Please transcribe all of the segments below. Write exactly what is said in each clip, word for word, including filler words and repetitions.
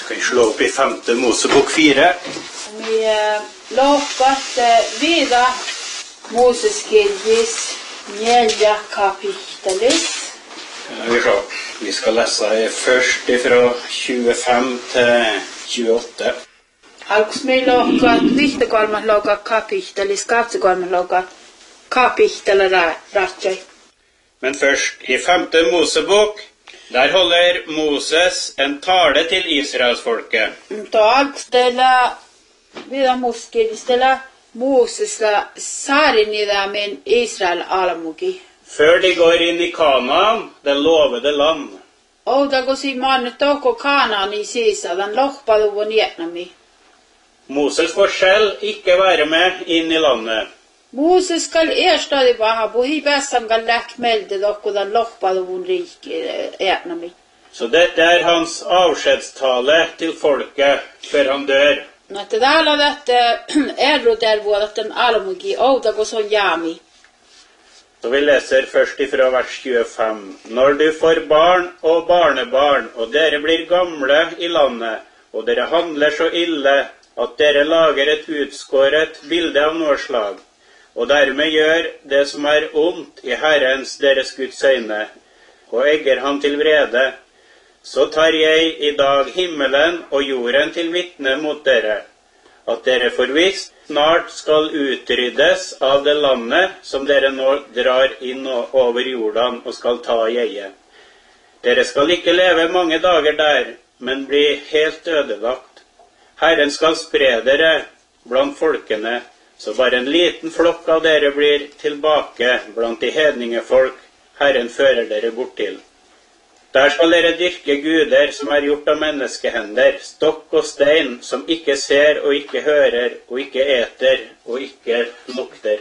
Skal vi slå opp i femte Mosebok fire? Vi låkat vidare Moses kirkis njelja kapitelis. Vi, vi skal lese først fra tjuefem til tjueåtte. Alkus me låkat vihtakolmat låkat kapitelis, katsekolmat låkat kapitele ratsjai. Men først, i femte Mosebok, der holder Moses en tale til Israelsfolket. Talt stella vida muskil stella Moses la sarinida min Israel alamugi. Før de går inn i Kanaan, det lovede land. Og da går si mannen toko Kanaan i sisa, den lohpadu von Vietnami. Moses får selv ikke være med inn i landet. Moses skal erstadig baha, bo hi bässan gal läk melde dokko den lohpadu von rik Vietnami. Så dette er hans avskjedstale til folket før han dør. Että täällä dette errotervuodat den alamugi, og da går sånn jami. Så vi leser først ifra vers tjuefem. Når du får barn og barnebarn, og dere blir gamle i landet, og dere handler så ille at dere lager et utskåret bilde av noe slag, og dermed gjør det som er ondt i Herrens deres Guds øyne, og egger han til vrede, så tar jeg i dag himmelen og jorden til vitne mot dere, at dere forvisst snart skal utryddes av det landet som dere nå drar inn over Jordan og skal ta i eie. Dere skal ikke leve mange dager der, men bli helt ødelagt. Herren skal spre dere blant folkene, så bare en liten flokk av dere blir tilbake blant de hedningefolk Herren fører dere bort til. Der skal dere dyrke guder som er gjort av menneskehender, stokk og stein, som ikke ser og ikke hører, og ikke eter og ikke lukter.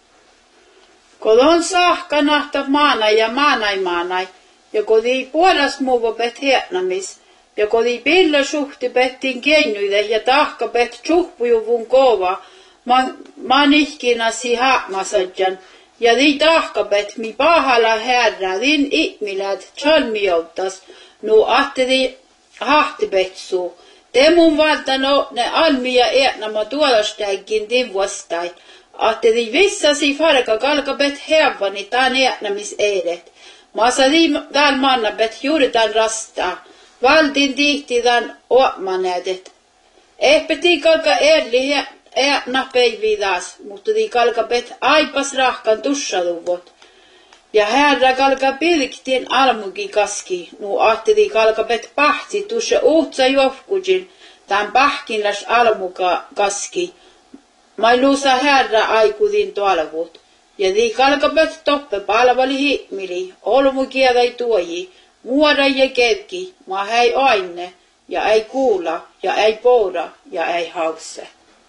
Kodon sahka nahtab maanai ja maanai maanai, ja kodi puolas muuvo bet Vietnamis, ja kodi pilla suhti bettin kenjuide ja tahka bet tjuhpujuvun kova, man, man ihkina si haakmasadjan, ja di tahkapet mi pahalla herra, din ihmilät tjalmiottas, nu ahte di hahtipetsu. Te mun valta no ne almia eetnama tuolastäikin din vastai, ahte di vissasi farka kalkapet hevani taan eetnamis eiret. Masa di tal mannapet juuri tan rastaa, valtin tihti tan ootmanätet. Ehpeti kalka erli he Eetna päividas, mutta di kalkapet aipas rahkan tussaluvot. Ja herra kalka pilktiin almugi kaski, nu ahti di kalkapet pahti tusse uhtsa johkujin, tämän pahkinlas almuka kaski. Mailusa herra aikudin tuolvut. Ja di kalkapet toppe palvali himili, olmugia tai tuoji, muoda ja kevki, ma hei aine, ja ei kuula, ja ei poura, ja ei hause.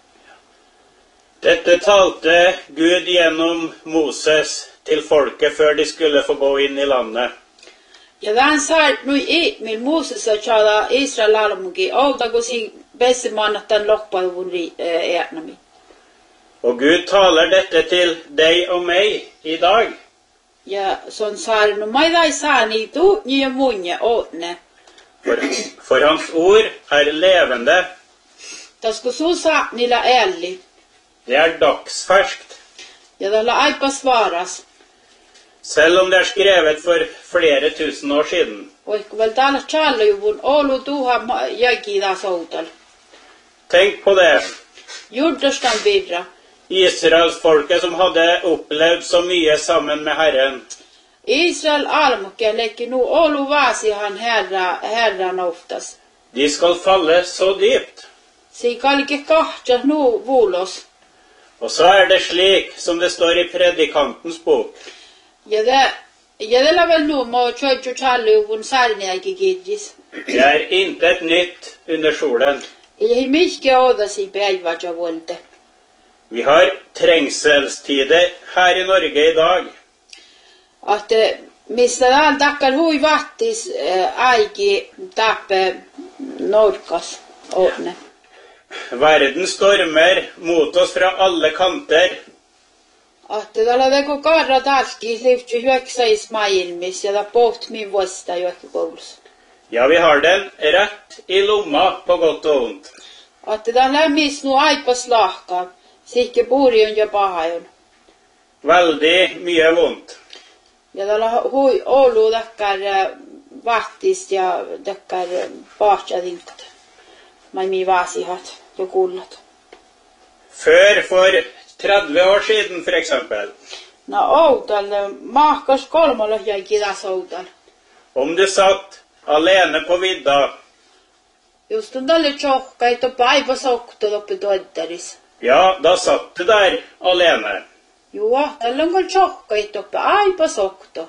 Dette talte Gud gjennom Moses til folket før de skulle få gå inn i landet. Ja tämän sai nui ihmil Moses sa tjala Israel alamugi, outa kun si bessimannat tämän lohpaluvun eetnami. Og Gud taler dette til deg og meg i dag. Ja son sai no mai dai saa niitu ja munja ootne. For, for hans ord er levende. Tasko su saa niillä elli. Det er dagsferskt. Ja tällä aipas varas. Selv om det er skrevet for flere tusen år siden. Voiko vel täällä tjallujuvun olu tuha jäkiä soutal. Tenk på det. Jordostan vidra. Israelsfolket som hadde opplevd så mye sammen med Herren. Israel almukke lekki nu olu vaasihan herra, herran oftas. De skal falle så dypt. Si kalke kahtja nu vuulos. Og så er det slik som det står i predikantens bok. Ja det, ja det la vel nu må tjøtju tjallujuvun sarniaiki kirjis. Det er intet nytt under solen. Ei mikä odasi päivä volte. Vi har trengselstider her i Norge i dag. Att mistä täällä takkar hui vattis äh, aiki tappe norkas åtne. Verden stormer mot oss fra alle kanter. Että täällä veko karra talki livtju hyöksäis maailmis ja ta poht min vuosta jokin koulussa. Ja, vi har den rett i lomma på godt og ondt. Että tää lämmis nu aipas lahkaa. Sikke puurion ja pahajun. Veldig mye vondt. Ja täällä hui Oulu täkkär vahtist ja täkkär pahtsjadinkat. Mai mii vaasihat ja kullat. Før for tretti år siden, for eksempel. No Outal, mahkas kolmolla jäi kidas Outal. Om du satt alene på vidda, Just on tälle tjohka, että päivä sokto loppi tuottaris. ja, da satt du der alene. Joo, tällä on kyllä tjohka, että päivä sokto.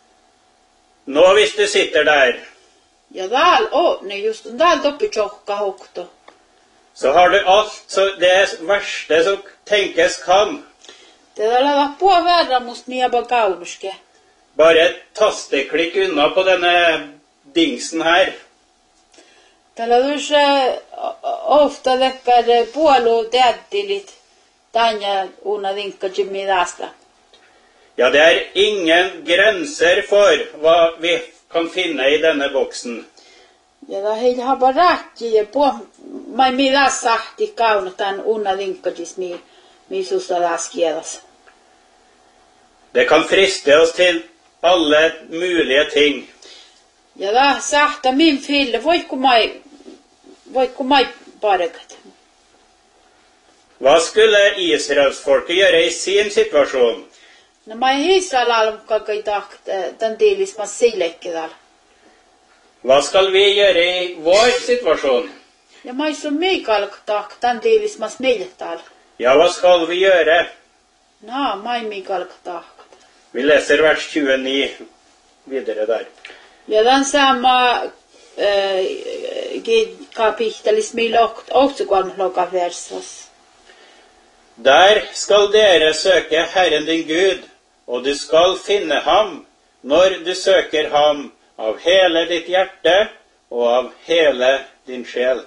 Nå hvis du sitter der, Ja täällä on, niin just on täällä toppi tjohka hokto. så har du alt så det verste som tenkes kan. Täällä on puoli verran musta miepä kaunuske. Bare et tasteklikk unna på denne dingsen her. Täällä on se ofta lekkar puolu täddilit. Tanja una vinkka Jimmy tästä. Ja, det er ingen grenser for hva vi kan finne i denne boksen. Ja tää heillä hapa räkki ja puo... Mai mi tästä sahti kauna tän una vinkka Jimmy. Mi susta tästä kielas. Det kan friste oss til alle mulige ting. Ja tää sahta min fille, voitko mai... Voitko mai parekat? Hva skulle Israelsfolket gjøre i sin situasjon? No mai Israel almukkakai takt, tän tiilis mas sillekke täällä. Hva skal vi gjøre i vår situasjon? Ja mai sun Mikael takt, tän tiilis mas meille täällä. Ja, hva skal vi gjøre? No, mai Mikael takt. Vi leser vers tjueni videre der. Ja tän sama äh, kapitelis mi lokt, också kolme loka versas. Der skal dere søke Herren din Gud, og du skal finne ham når du søker ham av hele ditt hjerte og av hele din sjel.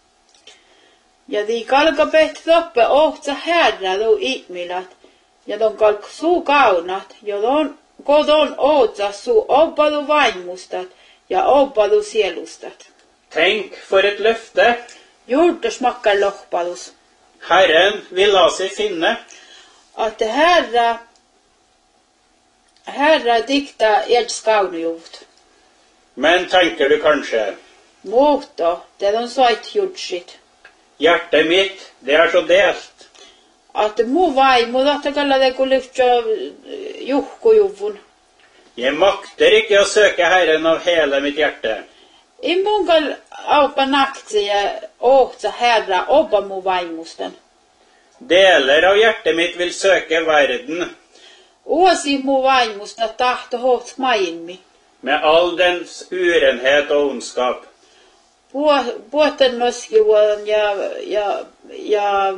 Ja tii kalka pehti toppe ohtsa herra tou ihmilat, ja ton kalk suu kaunat, ja ton kodon ootsa suu oppadu vaimustat ja oppadu sielustat. Tenk for et løfte! Juurtas makkar lohpadus. Herren vil la seg finne. Att herra, herra dikta eds kaunujuvt. Men tenker du kanskje, Mutta, det on soit jutsit. hjertet mitt, det er så delt. Att muu vaimu tahta kalla te kun lyhtsä juhkujuvun. Jeg makter ikke å søke Herren av hele mitt hjerte. I munkal aupa naktse ja ohtsa herra opa muu vaimusten. Deler av hjertet mitt vil søke verden, Uosi muu vaimusta tahto hohts mainmi. med all dens urenhet og ondskap. Puoten noskivuodan ja, ja, ja,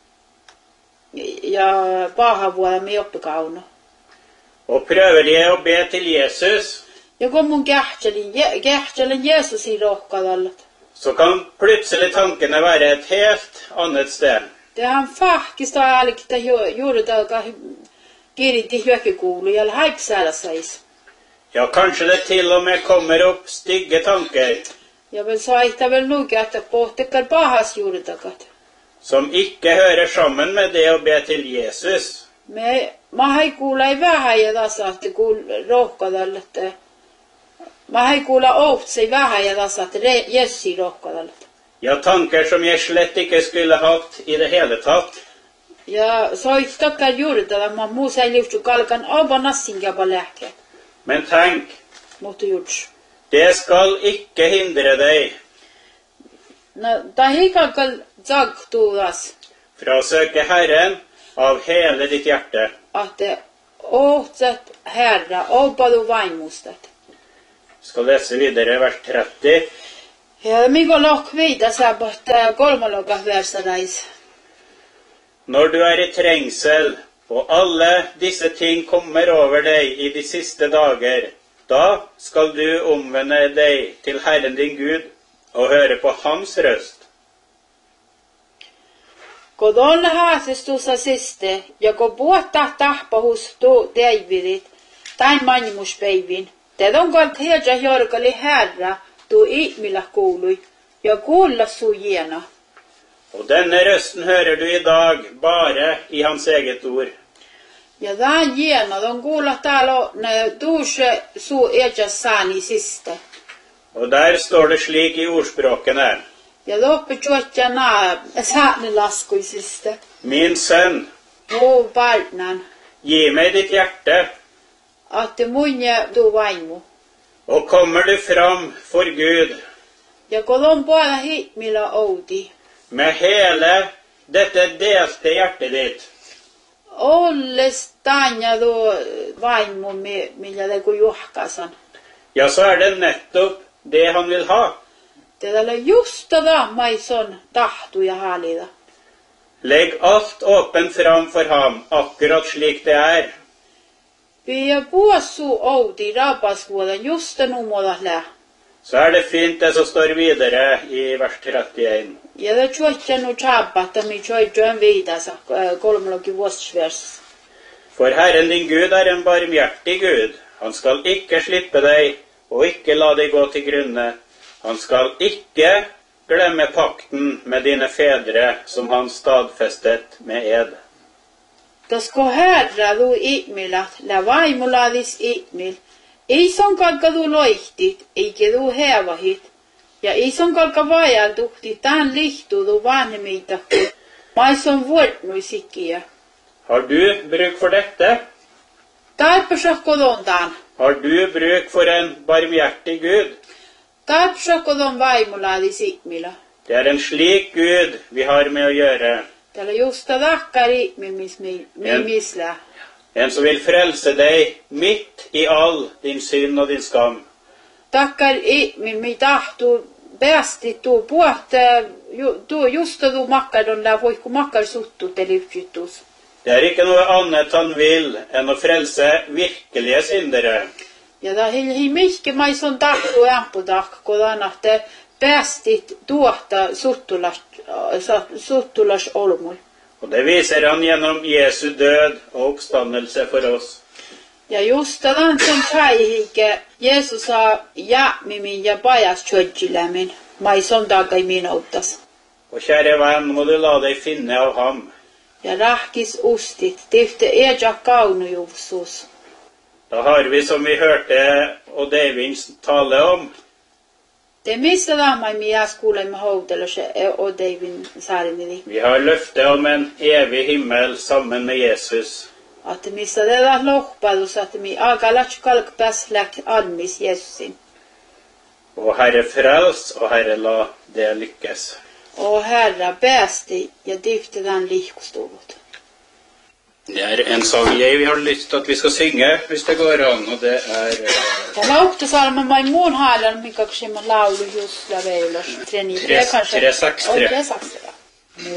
ja pahavuodan mi oppikauno. Og prøver jeg å be til Jesus, Ja kun mun kähtselin, kähtselin Jeesusin rohkadallat. så kan plutselig tankene være et helt annet sted. Det han fahkista älkitä juuritalka kiinnitti hyökkikuulu ja haipsäällä sais. Ja, kanskje det til og med kommer opp stygge tanker, Ja vel saihta vel nuke, että pohtekar pahas juuritakat. som ikke hører sammen med det å be til Jesus. Me mahai kuulla ei vähän ja tasahti kuul rohkadallat. Mahai kuulla ohtsei vähän ja tasahti Jessi rohkadallat. Ja, tanker som jeg slett ikke skulle hatt i det hele tatt. Ja soittakkar juuritalla, ma muu sai liustu kalkan oba nassinkiapa lääke. Men tenk, Mutta juts. det skal ikke hindre deg No, ta hikakal zagtuudas. fra å søke Herren av hele ditt hjerte. Att ohtsat herra opadu vaimustat. Skal lese videre vers tretti. Ja Miko lohk viita saapat kolmolokas versarais. Når du er i trengsel, og alle disse ting kommer over deg i de siste dager, da skal du omvende deg til Herren din Gud og høre på hans røst. Kodon haasestussa siste, ja kun puhtaa tahpahus tuu Davidit, tain manimuspäivin, te on kalk heja jorkali herra, tahtuu ihmillä kuului, ja kuulla su gena. Og denne røsten hører du i dag bare i hans eget ord. Ja tämän gena, de kuulla täällä ne tuuse su ejas saani siste. Og der står det slik i ordspråkene. Ja loppu juotja naa saani laskui siste. Min sønn, Muu barnan, gi meg ditt hjerte, att munja du vaimu. og kommer du fram for Gud Ja kun on puolella ihmillä outi. med hele dette delte hjertet ditt, Olles tanja du vaimu, millä te kun juhkasan. ja så er det nettopp det han vil ha. Tällä just tätä maison tahtu ja halida. Legg alt åpent fram for ham, akkurat slik det er. Vi är puossu outi rapasvuoda just numoda lä. Så er det fint det som står videre i vers trettien. Ja det juotja nu chapata mi juotjuan viidasa kolmologi vuosvers. For Herren din Gud er en barmhjertig Gud. Han skal ikke slippe deg, og ikke la deg gå til grunne. Han skal ikke glemme pakten med dine fedre, som han stadfestet med ed. Tasko herra du ihmilat, lä vaimuladis ihmil. Ei son kalka du loihtit, eikä du hevahit. Ja ei son kalka vajaltuhti, tän lihtu du vanhemmitakku. Maison vuortnui sikiä. Har du bruk for dette? Tarpasakko don tän. Har du bruk for en barmhjertig Gud? Tarpasakko don vaimuladis ihmila. Det er en slik Gud vi har med å gjøre. Täällä justa takkari mimisla. En som vil frelse deg midt i all din synd og din skam. Takkar ihmin mi tahtu päästi tuu puhta, tuu justa tuu makkardon lää voikku makkar suttu te livsytus. Det er ikke noe annet han vil enn å frelse virkelige syndere. Ja da hi mihke maison tahtu ämputak, kodan ahte päästit tuota suttulas, suttulas olmul. Og det viser han gjennom Jesu død og oppstandelse for oss. Ja just tämän som päihike, Jeesus saa jäämimin ja pajas tjödjilämin, maison takai minuuttas. Og kjære venn, må du la deg finne av ham. Ja rahkis ustit, tifte eja kaunujuvsus. Da har vi, som vi hørte Odd Eivind tale om, Det mistä lämmai mias kuulemme houtelossa Odd Eivind saarinidi. vi har løftet om en evig himmel sammen med Jesus. Att mistä tätä lohpadus, että mi agalach kalkpäs läk almis Jesusin. Og Herre frels, og Herre la det lykkes. Och Herra päästi ja tifte den lihkustuvut. Det er en sang jeg vi har lyst til at vi skal synge, hvis det går an, og det er... Ja lauktusalma mai muun haalan, mikä ksima laulu just läveilos. Tre, tre, tre, seks, tre. tre, seks, tre.